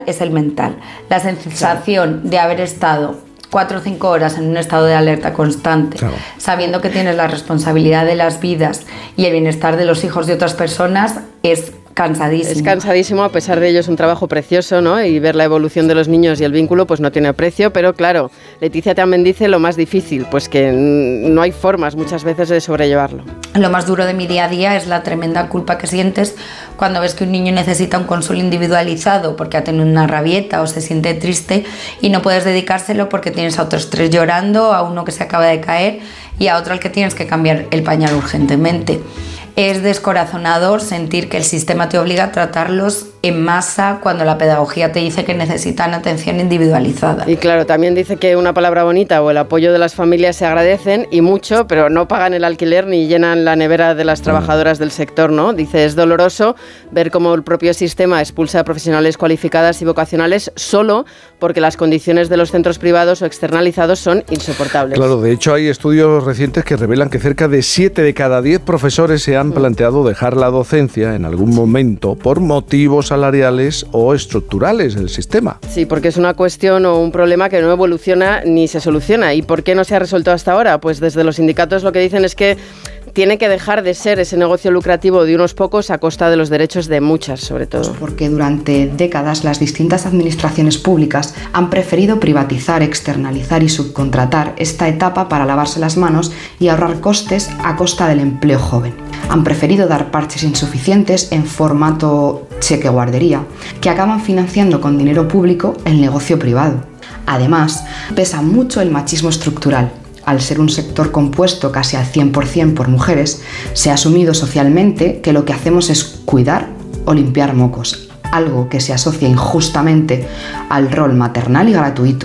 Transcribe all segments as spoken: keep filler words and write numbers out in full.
es el mental. La sensación de haber estado cuatro o cinco horas en un estado de alerta constante, claro, sabiendo que tienes la responsabilidad de las vidas y el bienestar de los hijos de otras personas, es cansadísimo. Es cansadísimo, a pesar de ello es un trabajo precioso, ¿no? Y ver la evolución de los niños y el vínculo pues no tiene precio, pero claro, Leticia también dice lo más difícil, pues que no hay formas muchas veces de sobrellevarlo. Lo más duro de mi día a día es la tremenda culpa que sientes cuando ves que un niño necesita un consuelo individualizado porque ha tenido una rabieta o se siente triste y no puedes dedicárselo porque tienes a otros tres llorando, a uno que se acaba de caer y a otro al que tienes que cambiar el pañal urgentemente. Es descorazonador sentir que el sistema te obliga a tratarlos en masa cuando la pedagogía te dice que necesitan atención individualizada. Y claro, también dice que una palabra bonita o el apoyo de las familias se agradecen y mucho, pero no pagan el alquiler ni llenan la nevera de las trabajadoras del sector, ¿no? Dice, es doloroso ver cómo el propio sistema expulsa a profesionales cualificadas y vocacionales solo porque las condiciones de los centros privados o externalizados son insoportables. Claro, de hecho hay estudios recientes que revelan que cerca de siete de cada diez profesores se han planteado dejar la docencia en algún momento por motivos salariales o estructurales del sistema. Sí, porque es una cuestión o un problema que no evoluciona ni se soluciona. ¿Y por qué no se ha resuelto hasta ahora? Pues desde los sindicatos lo que dicen es que tiene que dejar de ser ese negocio lucrativo de unos pocos a costa de los derechos de muchas, sobre todo. Pues porque durante décadas las distintas administraciones públicas han preferido privatizar, externalizar y subcontratar esta etapa para lavarse las manos y ahorrar costes a costa del empleo joven. Han preferido dar parches insuficientes en formato cheque guardería, que acaban financiando con dinero público el negocio privado. Además, pesa mucho el machismo estructural. Al ser un sector compuesto casi al cien por ciento por mujeres, se ha asumido socialmente que lo que hacemos es cuidar o limpiar mocos, algo que se asocia injustamente al rol maternal y gratuito.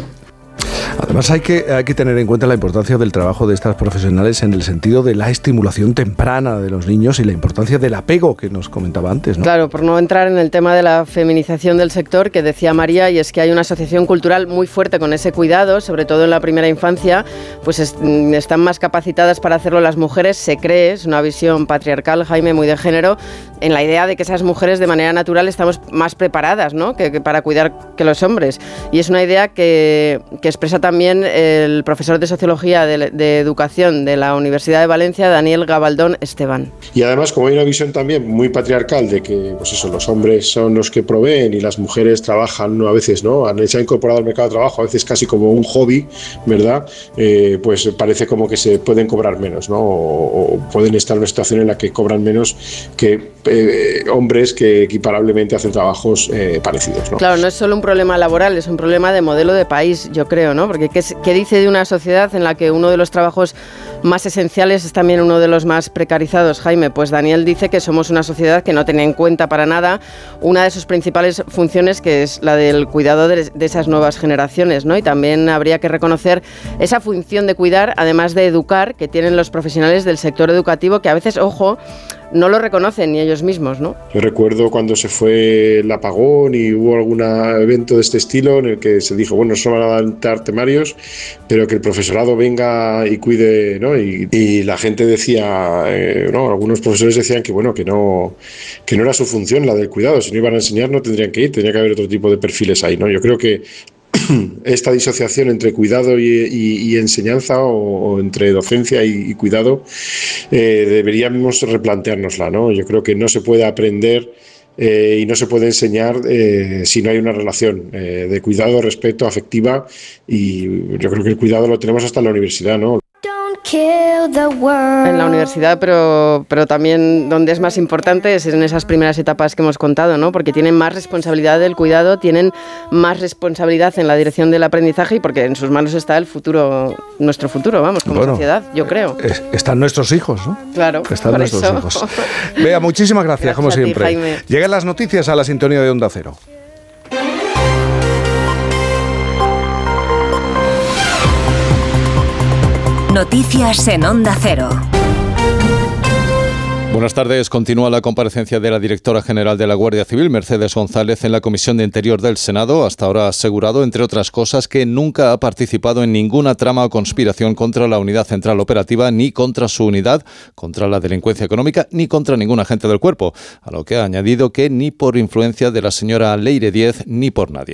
Además hay que, hay que tener en cuenta la importancia del trabajo de estas profesionales en el sentido de la estimulación temprana de los niños y la importancia del apego que nos comentaba antes, ¿no? Claro, por no entrar en el tema de la feminización del sector que decía María, y es que hay una asociación cultural muy fuerte con ese cuidado, sobre todo en la primera infancia, pues es, están más capacitadas para hacerlo las mujeres, se cree, es una visión patriarcal, Jaime, muy de género, en la idea de que esas mujeres de manera natural estamos más preparadas, ¿no? que, que para cuidar que los hombres. Y es una idea que, que expresa también el profesor de Sociología de, de Educación de la Universidad de Valencia, Daniel Gabaldón Esteban. Y además, como hay una visión también muy patriarcal de que pues eso, los hombres son los que proveen y las mujeres trabajan, ¿no? A veces, ¿no? Se ha incorporado al mercado de trabajo, a veces casi como un hobby, ¿verdad? Eh, pues parece como que se pueden cobrar menos, ¿no? O, o pueden estar en una situación en la que cobran menos que eh, hombres que equiparablemente hacen trabajos eh, parecidos, ¿no? Claro, no es solo un problema laboral, es un problema de modelo de país, yo creo, ¿no? Porque ¿qué, qué dice de una sociedad en la que uno de los trabajos más esenciales es también uno de los más precarizados, Jaime? Pues Daniel dice que somos una sociedad que no tiene en cuenta para nada una de sus principales funciones, que es la del cuidado de, de esas nuevas generaciones, ¿no? Y también habría que reconocer esa función de cuidar, además de educar, que tienen los profesionales del sector educativo, que a veces, ojo, no lo reconocen ni ellos mismos, ¿no? Yo recuerdo cuando se fue el apagón y hubo algún evento de este estilo en el que se dijo, bueno, solo van a dar temarios, pero que el profesorado venga y cuide, ¿no? Y, y la gente decía, eh, ¿no? Algunos profesores decían que, bueno, que no, que no era su función la del cuidado, si no iban a enseñar no tendrían que ir, tendría que haber otro tipo de perfiles ahí, ¿no? Yo creo que esta disociación entre cuidado y, y, y enseñanza o, o entre docencia y, y cuidado eh, deberíamos replanteárnosla, ¿no? Yo creo que no se puede aprender eh, y no se puede enseñar eh, si no hay una relación eh, de cuidado, respeto, afectiva, y yo creo que el cuidado lo tenemos hasta en la universidad, ¿no? En la universidad, pero, pero también donde es más importante es en esas primeras etapas que hemos contado, ¿no? Porque tienen más responsabilidad del cuidado, tienen más responsabilidad en la dirección del aprendizaje y porque en sus manos está el futuro, nuestro futuro, vamos, como bueno, sociedad, yo creo. Es, están nuestros hijos, ¿no? Claro, están por nuestros eso. hijos. Bea, muchísimas gracias, gracias como a ti, siempre. Jaime. Llegan las noticias a la sintonía de Onda Cero. Noticias en Onda Cero. Buenas tardes. Continúa la comparecencia de la directora general de la Guardia Civil, Mercedes González, en la Comisión de Interior del Senado. Hasta ahora ha asegurado, entre otras cosas, que nunca ha participado en ninguna trama o conspiración contra la Unidad Central Operativa, ni contra su unidad, contra la delincuencia económica, ni contra ningún agente del cuerpo. A lo que ha añadido que ni por influencia de la señora Leire Díez, ni por nadie.